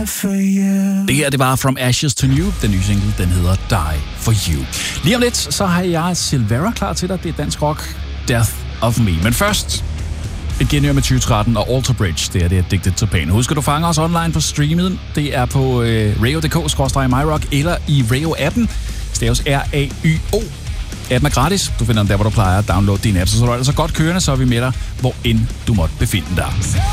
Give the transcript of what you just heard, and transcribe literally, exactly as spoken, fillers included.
die for you. Det her, det var From Ashes to New. Den nye single, den hedder Die for You. Lige om lidt, så har jeg Silvera klar til dig. Det er dansk rock, Death of Me. Men først et genhør med tyve tretten og Alter Bridge. Det er det Addicted to Pain. Husk, at du fanger os online på streamet. Det er på øh, radio punktum d k skråstreg my rock eller i Radio-appen. Staves R A Y O. Appen er gratis. Du finder den der, hvor du plejer at downloade din app. Så så er du altså godt kørende, så er vi med dig, hvor end du måtte befinde dig.